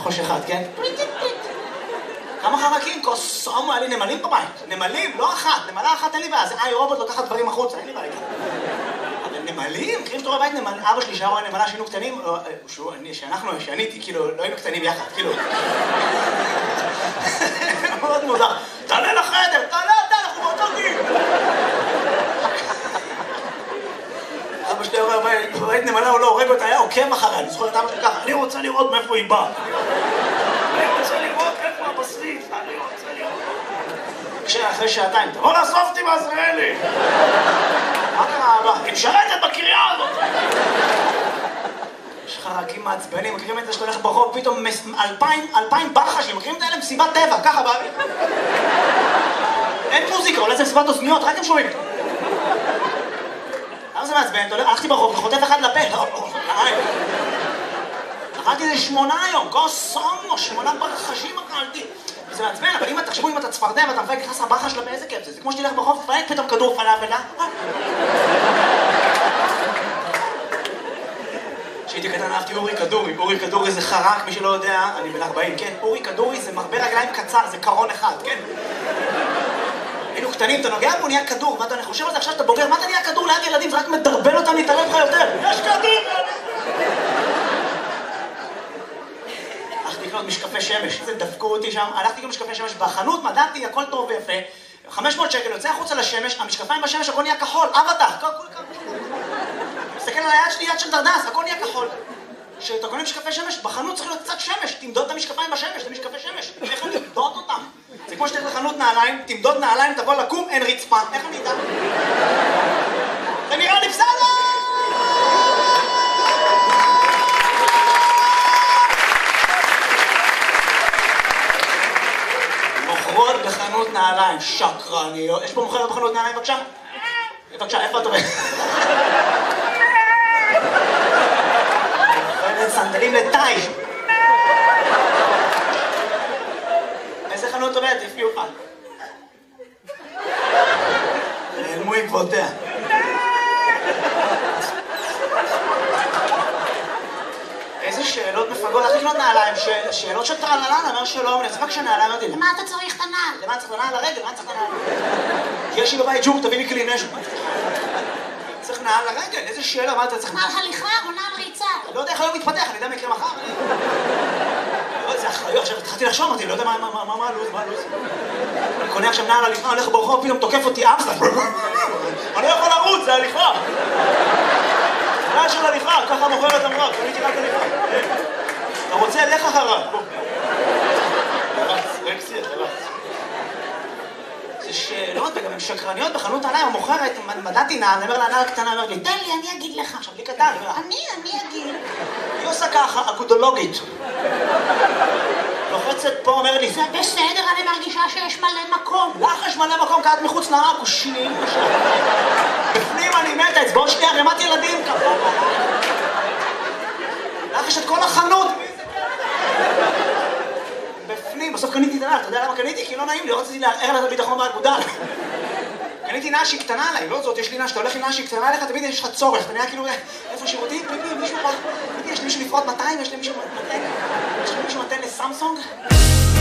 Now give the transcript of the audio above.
חוש אחד, כן? כמה חרקים? קוסומו, היה לי נמלים בבית. נמלים, לא אחת. נמלה אחת אין לי בעיה. זה רובוט לוקחת דברים החוצה, אין לי בעיה. אבל נמלים? מכירים שאתה רואה בבית נמלים? אבא שלי שהיה רואה נמלה שהיינו קטנים, שעניתי, כאילו, לא היינו קטנים יחד, כאילו. מאוד מוזר. תעלה לחדר, תעלה אתה, אנחנו באותו גיל. אבא שלי רואה בבית נמלה, הוא לא הורג אותה, היה עוקב אחריה. אני זוכר את אבא שלי ככה, אני רוצה לראות מאיפה היא באה. אני רוצה לראות איפה הבסיס, אני רוצה לראות. אחרי שעתיים, תבוא לאסוף אותי בעזריאלי. מה קרה אבא? היא משרתת בקריאה הזאת. יש חרקים מעצבנים, מכירים את זה שאתה הולך ברחוב, פתאום 2,000 ברחשים, מכירים את האלה מסיבת טבע, ככה באוויר. אין מוזיקה, אולי זה מסיבת אוזניות, רק הם שומעים. למה זה מעצבן? הלכתי ברחוב וחוטף אחד לפה. אכלתי איזה 8 היום, קוסומו, 8 ברחשים אכלתי. זה מעצבן, אבל אם תחשבו אם אתה צפרדע ואתה מפהק נכנס לברחה שלה באיזה כיף זה. זה כמו שתלך ברחוב, תפהק פתאום כדור פלאפל, כשהייתי קטן אהבתי אורי כדורי. אורי כדורי זה חרק, מי שלא יודע, אני בן 40, כן? אורי כדורי זה מרבה רגליים קצר, זה קרון אחד, כן? היינו קטנים, אתה נוגע בו, נהיה כדור, מה אתה חושב על זה עכשיו שאתה בוגר? מה אתה נהיה כדור ליד ילדים? זה רק מדרבן אותם להתערב לך יותר. יש כדור! הלכתי לקנות משקפי שמש, זה דפקו אותי שם, הלכתי לקנות משקפי שמש בחנות, מדעתי, הכל טוב ויפה, 500 שקל, יוצא החוצה לשמש, המשקפיים בשמש, הכל נהיה כחול, אבטח, מסתכל על היד שלי, יד של דרדס, הכל נהיה כחול. כשאתה קונה משקפי שמש, בחנות צריך להיות קצת שמש, תמדוד את המשקפיים בשמש, זה משקפי שמש, איך אני תמדוד אותם? זה כמו שתלך לחנות נעליים, תמדוד נעליים, תבוא לקום, אין רצפה, איך אני אדע? זה נראה לי בסדר! מוכרות בחנות נעליים, שקרניות. יש פה מוכרת בחנות נעליים, בבקשה? בבקשה, איפה את עובדת? סנדלים לטאי. איזה חנות עובדת? תפי אוכל. נעלמו עקבותיה. איזה שאלות מפגות, איך לקנות נעליים? שאלות של טרללן, אמר שלום, אני אצבק שהנעליים אותי. למה אתה צריך את הנעל? למה צריך את הנעל לרגל? למה צריך את הנעל? יש לי בבית ג'ור, תביא לי כלי נשק. צריך נעל לרגל? איזה שאלה, מה אתה צריך? נעל הליכה או נעל ריצה? לא יודע איך היום מתפתח, אני יודע מה יקרה מחר. זה אחריות, עכשיו התחלתי לחשוב, אמרתי, לא יודע מה הלו"ז, אני קונה עכשיו נעל הליכה, הולך ברחוב, פתאום תוקף אותי אמסטר. אני לא יכול לרוץ, זה הליכה. נעל של הליכה, ככה מוכרת אמרה, קניתי רק הליכה. אתה רוצה, לך אחריו. רקסי, אתה רץ. זה שאלות, וגם הן שקרניות בחנות נעליים, המוכרת, מדעתי נעל, אני אומר לה, נעל קטנה, אומר לי, תן לי, אני אגיד לך. עכשיו, לי קטן, אני אגיד. היא עושה ככה, אגודולוגית. לוחצת פה, אומר לי, זה בסדר, אני מרגישה שיש מלא מקום. לך יש מלא מקום, כעת מחוץ לעכושים. בפנים אני מתה, אצבעות שלי ערימת ילדים, כפה. לך יש את כל החנות. בפנים, בסוף קניתי את הנעל, אתה יודע למה קניתי? כי לא נעים לי, רציתי לערער לה את הביטחון באגודל. קניתי נעל שהיא קטנה עליי, לא זאת, יש לי נעל, שאתה הולך עם נעל שהיא קטנה עליך, תמיד יש לך צורך, אתה נראה כאילו, איפה שירותים? מישהו פה, יש לי מישהו לפרוט 200, יש לי מישהו מתן לסמסונג?